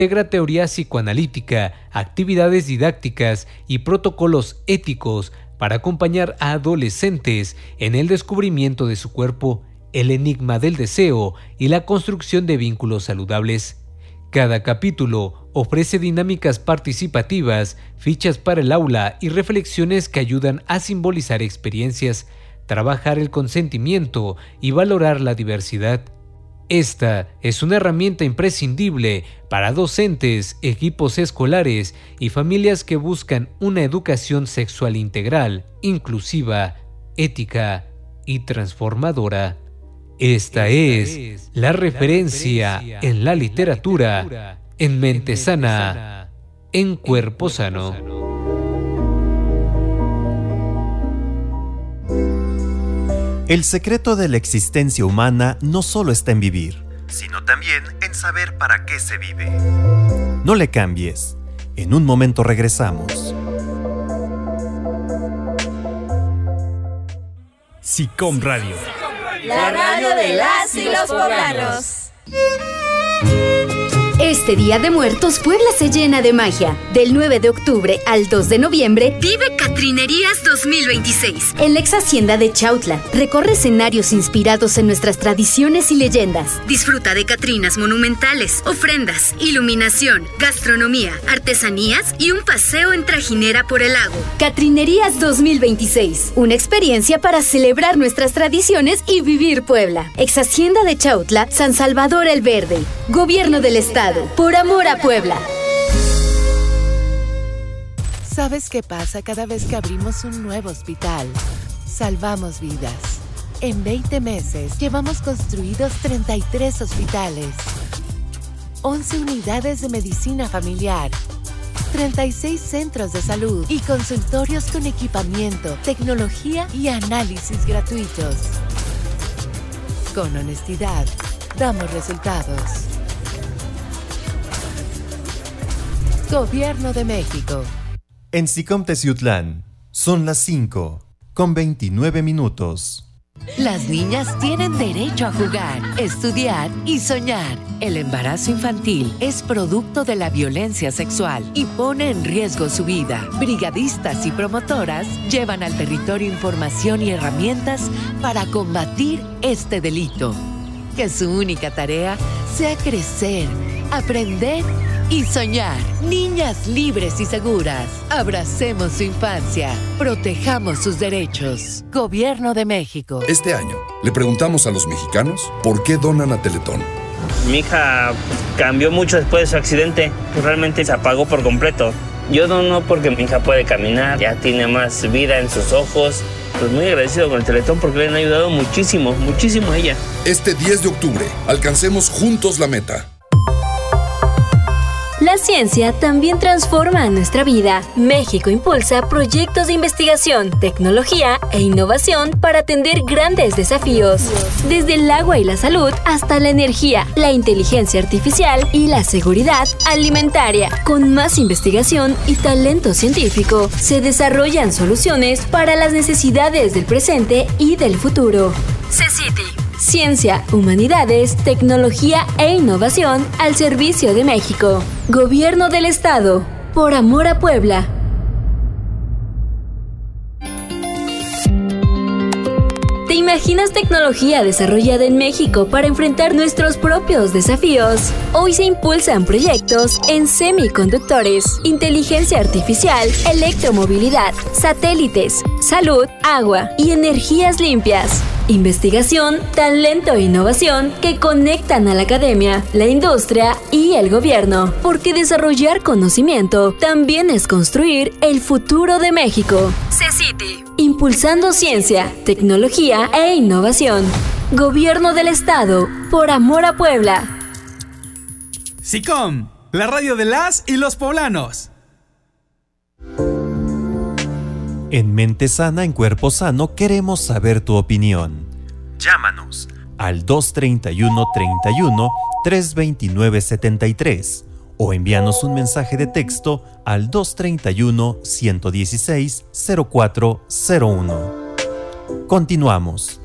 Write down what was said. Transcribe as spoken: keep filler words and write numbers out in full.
Integra teoría psicoanalítica, actividades didácticas y protocolos éticos para acompañar a adolescentes en el descubrimiento de su cuerpo, el enigma del deseo y la construcción de vínculos saludables. Cada capítulo ofrece dinámicas participativas, fichas para el aula y reflexiones que ayudan a simbolizar experiencias, trabajar el consentimiento y valorar la diversidad. Esta es una herramienta imprescindible para docentes, equipos escolares y familias que buscan una educación sexual integral, inclusiva, ética y transformadora. Esta es la referencia en la literatura, en mente sana, en cuerpo sano. El secreto de la existencia humana no solo está en vivir, sino también en saber para qué se vive. No le cambies. En un momento regresamos. SICOM Radio. La radio de las y los poblanos. Este Día de Muertos, Puebla se llena de magia. Del nueve de octubre al dos de noviembre, vive Catrinerías dos mil veintiséis. En la ex hacienda de Chautla, recorre escenarios inspirados en nuestras tradiciones y leyendas. Disfruta de catrinas monumentales, ofrendas, iluminación, gastronomía, artesanías y un paseo en trajinera por el lago. Catrinerías dos mil veintiséis, una experiencia para celebrar nuestras tradiciones y vivir Puebla. Ex hacienda de Chautla, San Salvador el Verde. Gobierno del Estado. Por amor a Puebla. ¿Sabes qué pasa cada vez que abrimos un nuevo hospital? Salvamos vidas. En veinte meses llevamos construidos treinta y tres hospitales, once unidades de medicina familiar, treinta y seis centros de salud y consultorios con equipamiento, tecnología y análisis gratuitos. Con honestidad, damos resultados. Gobierno de México. En SICOM Teciutlán, son las cinco, con veintinueve minutos. Las niñas tienen derecho a jugar, estudiar y soñar. El embarazo infantil es producto de la violencia sexual y pone en riesgo su vida. Brigadistas y promotoras llevan al territorio información y herramientas para combatir este delito. Que su única tarea sea crecer, aprender y soñar. Niñas libres y seguras. Abracemos su infancia. Protejamos sus derechos. Gobierno de México. Este año le preguntamos a los mexicanos por qué donan a Teletón. Mi hija cambió mucho después de su accidente. Realmente se apagó por completo. Yo dono porque mi hija puede caminar, ya tiene más vida en sus ojos. Pues muy agradecido con el Teletón porque le han ayudado muchísimo, muchísimo a ella. Este diez de octubre, alcancemos juntos la meta. La ciencia también transforma nuestra vida. México impulsa proyectos de investigación, tecnología e innovación para atender grandes desafíos. Desde el agua y la salud hasta la energía, la inteligencia artificial y la seguridad alimentaria. Con más investigación y talento científico, se desarrollan soluciones para las necesidades del presente y del futuro. CECITI. Ciencia, humanidades, tecnología e innovación al servicio de México. Gobierno del Estado. Por amor a Puebla. ¿Te imaginas tecnología desarrollada en México para enfrentar nuestros propios desafíos? Hoy se impulsan proyectos en semiconductores, inteligencia artificial, electromovilidad, satélites, salud, agua y energías limpias. Investigación, talento e innovación que conectan a la academia, la industria y el gobierno, porque desarrollar conocimiento también es construir el futuro de México. CECITI. Impulsando ciencia, tecnología e innovación. Gobierno del Estado, por amor a Puebla. SICOM, la radio de las y los poblanos. En Mente Sana, en Cuerpo Sano, queremos saber tu opinión. Llámanos al dos treinta y uno, treinta y uno, trescientos veintinueve, setenta y tres o envíanos un mensaje de texto al dos treinta y uno, ciento dieciséis, cero cuatro cero uno. Continuamos.